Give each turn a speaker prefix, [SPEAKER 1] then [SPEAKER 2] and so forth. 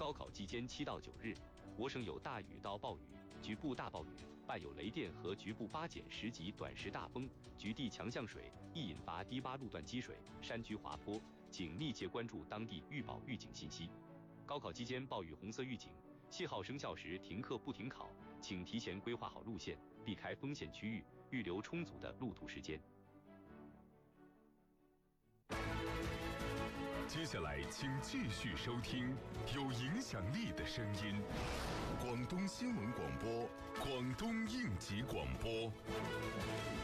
[SPEAKER 1] 高考期间7到9日，我省有大雨到暴雨，局部大暴雨，伴有雷电和局部8减10级短时大风，局地强降水，易引发低洼路段积水、山区滑坡，请密切关注当地预报预警信息。高考期间暴雨红色预警，信号生效时停课不停考，请提前规划好路线，避开风险区域，预留充足的路途时间。
[SPEAKER 2] 接下来，请继续收听有影响力的声音——广东新闻广播、广东应急广播。